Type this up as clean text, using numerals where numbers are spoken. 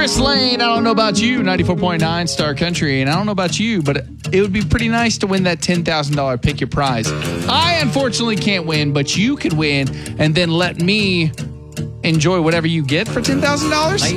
Chris Lane, I don't know about you, 94.9 Star Country, and I don't know about you, but it would be pretty nice to win that $10,000 Pick Your Prize. I unfortunately can't win, but you could win and then let me enjoy whatever you get for $10,000.